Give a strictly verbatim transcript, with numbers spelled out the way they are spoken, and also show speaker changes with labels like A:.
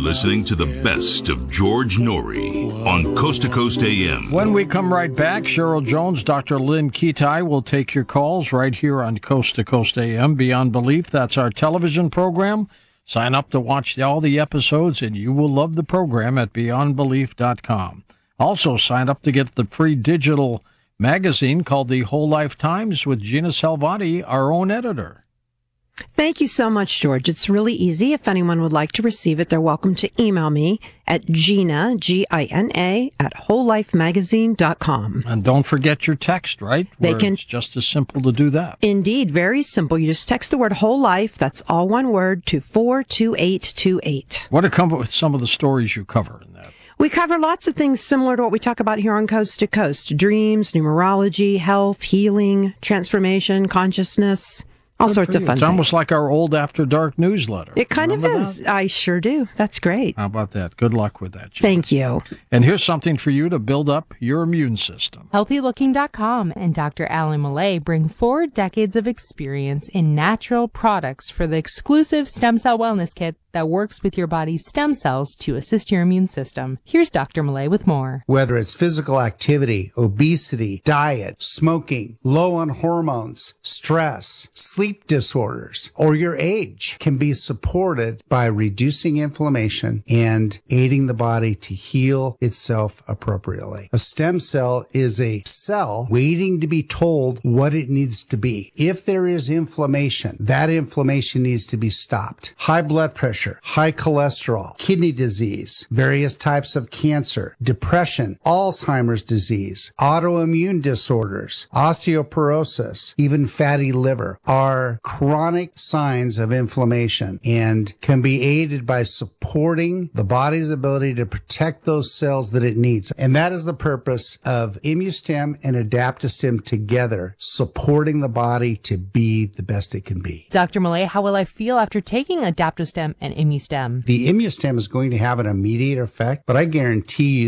A: listening to the best of George Norrie on Coast to Coast A M.
B: When we come right back, Cheryl Jones, Doctor Lynn Ketai will take your calls right here on Coast to Coast A M. Beyond Belief, that's our television program. Sign up to watch all the episodes, and you will love the program at beyond belief dot com. Also, sign up to get the free digital magazine called The Whole Life Times with Gina Salvati, our own editor.
C: Thank you so much, George. It's really easy. If anyone would like to receive it, they're welcome to email me at Gina, G I N A, at whole life magazine dot com.
B: And don't forget your text, right?
C: They
B: Where
C: can.
B: It's just as simple to do that.
C: Indeed, very simple. You just text the word whole life, that's all one word, to four two eight two eight.
B: What are come with some of the stories you cover in that?
C: We cover lots of things similar to what we talk about here on Coast to Coast. Dreams, numerology, health, healing, transformation, consciousness. All
B: Good
C: sorts
B: for
C: of
B: you.
C: fun
B: It's
C: things.
B: almost like our old After Dark newsletter.
C: It kind
B: Remember
C: of is.
B: that?
C: I sure do. That's great.
B: How about that? Good luck with that, Gina.
C: Thank you.
B: And here's something for you to build up your immune system.
D: healthy looking dot com and Doctor Alan Millay bring four decades of experience in natural products for the exclusive Stem Cell Wellness Kit that works with your body's stem cells to assist your immune system. Here's Doctor Millay with more.
E: Whether it's physical activity, obesity, diet, smoking, low on hormones, stress, sleep disorders, or your age can be supported by reducing inflammation and aiding the body to heal itself appropriately. A stem cell is a cell waiting to be told what it needs to be. If there is inflammation, that inflammation needs to be stopped. High blood pressure, high cholesterol, kidney disease, various types of cancer, depression, Alzheimer's disease, autoimmune disorders, osteoporosis, even fatty liver are chronic signs of inflammation and can be aided by supporting the body's ability to protect those cells that it needs. And that is the purpose of ImmuStem and AdaptoStem together, supporting the body to be the best it can be.
D: Doctor Millay, how will I feel after taking AdaptoStem and ImmuStem?
E: The ImmuStem is going to have an immediate effect, but I guarantee you